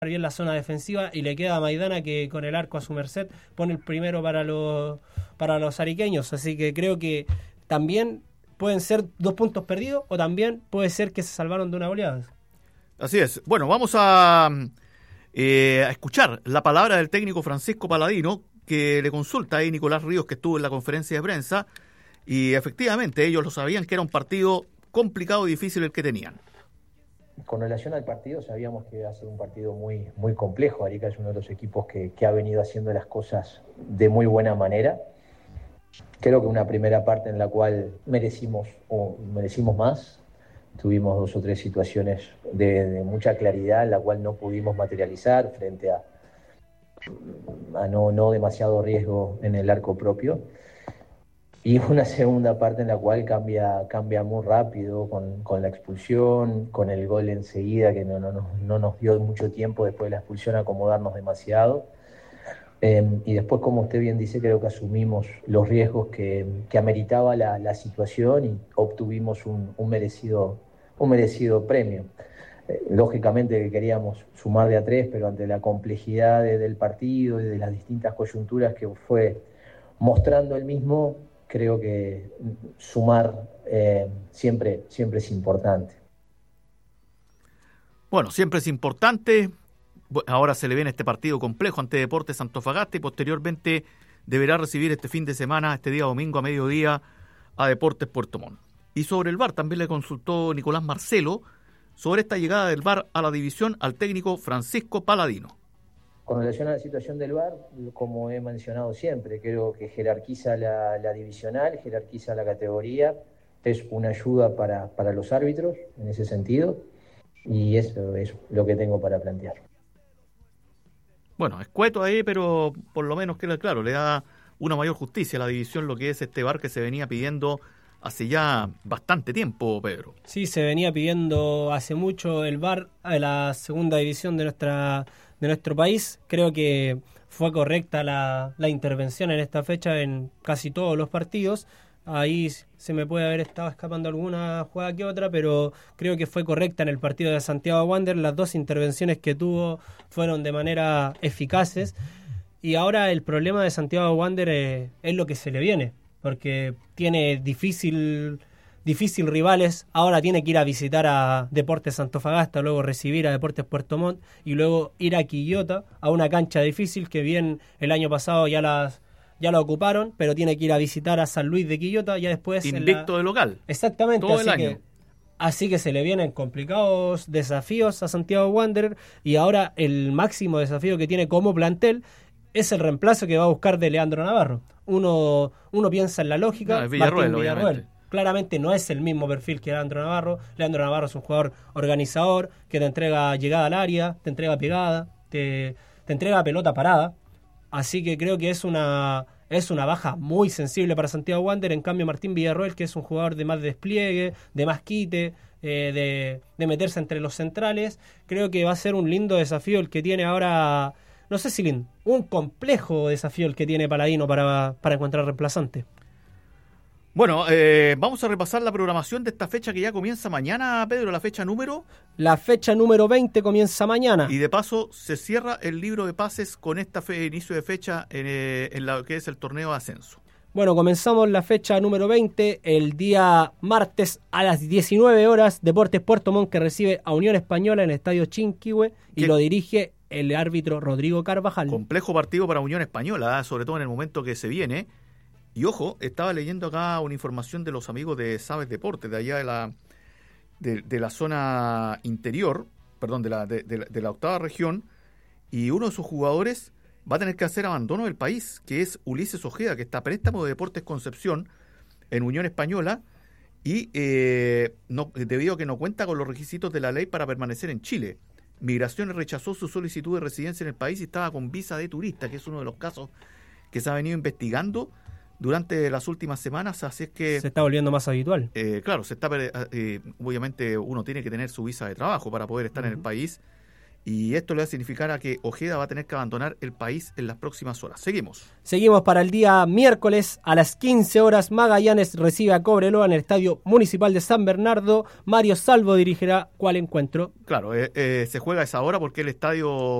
bien la zona defensiva y le queda a Maidana, que con el arco a su merced pone el primero para los ariqueños. Así que creo que también pueden ser 2 puntos perdidos o también puede ser que se salvaron de una goleada. Así es. Bueno, vamos a escuchar la palabra del técnico Francisco Paladino, que le consulta ahí Nicolás Ríos, que estuvo en la conferencia de prensa, y efectivamente ellos lo sabían que era un partido complicado y difícil el que tenían. Con relación al partido, sabíamos que iba a ser un partido muy, muy complejo. Arica es uno de los equipos que ha venido haciendo las cosas de muy buena manera. Creo que una primera parte en la cual merecimos más. Tuvimos 2 o 3 situaciones de mucha claridad, en la cual no pudimos materializar frente a no demasiado riesgo en el arco propio. Y una segunda parte en la cual cambia muy rápido con la expulsión, con el gol enseguida, que no nos dio mucho tiempo después de la expulsión a acomodarnos demasiado. Y después, como usted bien dice, creo que asumimos los riesgos que ameritaba la situación y obtuvimos un merecido premio. Lógicamente que queríamos sumar de a 3, pero ante la complejidad del partido y de las distintas coyunturas que fue mostrando el mismo, creo que sumar siempre es importante. Bueno, siempre es importante. Ahora se le viene este partido complejo ante Deportes Antofagasta y posteriormente deberá recibir este fin de semana, este día domingo a mediodía, a Deportes Puerto Montt. Y sobre el VAR también le consultó Nicolás Marcelo sobre esta llegada del VAR a la división al técnico Francisco Paladino. Con relación a la situación del VAR, como he mencionado siempre, creo que jerarquiza la divisional, jerarquiza la categoría, es una ayuda para los árbitros en ese sentido, y eso es lo que tengo para plantear. Bueno, escueto ahí, pero por lo menos queda claro, le da una mayor justicia a la división, lo que es este VAR que se venía pidiendo hace ya bastante tiempo, Pedro. Sí, se venía pidiendo hace mucho el VAR a la segunda división de nuestro país. Creo que fue correcta la intervención en esta fecha en casi todos los partidos. Ahí se me puede haber estado escapando alguna jugada que otra, pero creo que fue correcta en el partido de Santiago Wanderers. Las 2 intervenciones que tuvo fueron de manera eficaces. Y ahora el problema de Santiago Wanderers es lo que se le viene, porque tiene difícil rivales. Ahora tiene que ir a visitar a Deportes Antofagasta, luego recibir a Deportes Puerto Montt y luego ir a Quillota, a una cancha difícil que bien el año pasado ya la ocuparon, pero tiene que ir a visitar a San Luis de Quillota ya después. Invicto de local. Exactamente. Todo el año. Así que se le vienen complicados desafíos a Santiago Wanderers, y ahora el máximo desafío que tiene como plantel es el reemplazo que va a buscar de Leandro Navarro. Uno piensa en la lógica. Villarroel. Claramente no es el mismo perfil que Leandro Navarro. Leandro Navarro es un jugador organizador que te entrega llegada al área, te entrega pegada, te entrega pelota parada. Así que creo que es una baja muy sensible para Santiago Wanderers. En cambio, Martín Villarroel, que es un jugador de más despliegue, de más quite, de meterse entre los centrales, creo que va a ser un lindo desafío el que tiene ahora. No sé si lindo, un complejo desafío el que tiene Paladino para encontrar reemplazante. Bueno, vamos a repasar la programación de esta fecha que ya comienza mañana, Pedro, la fecha número 20 comienza mañana. Y de paso se cierra el libro de pases con inicio de fecha en lo que es el torneo de ascenso. Bueno, comenzamos la fecha número 20 el día martes a las 19 horas. Deportes Puerto Montt, que recibe a Unión Española en el Estadio Chinquihue y lo dirige el árbitro Rodrigo Carvajal. Complejo partido para Unión Española, sobre todo en el momento que se viene. Y ojo, estaba leyendo acá una información de los amigos de Sabes Deportes, de allá de la zona interior, perdón, de la octava región, y uno de sus jugadores va a tener que hacer abandono del país, que es Ulises Ojeda, que está a préstamo de Deportes Concepción en Unión Española, y debido a que no cuenta con los requisitos de la ley para permanecer en Chile. Migraciones rechazó su solicitud de residencia en el país y estaba con visa de turista, que es uno de los casos que se ha venido investigando durante las últimas semanas, así es que se está volviendo más habitual. Claro, obviamente uno tiene que tener su visa de trabajo para poder estar en el país, y esto le va a significar a que Ojeda va a tener que abandonar el país en las próximas horas. Seguimos para el día miércoles a las 15 horas. Magallanes recibe a Cobreloa en el Estadio Municipal de San Bernardo. Mario Salvo dirigirá cuál encuentro. Claro, se juega a esa hora porque el estadio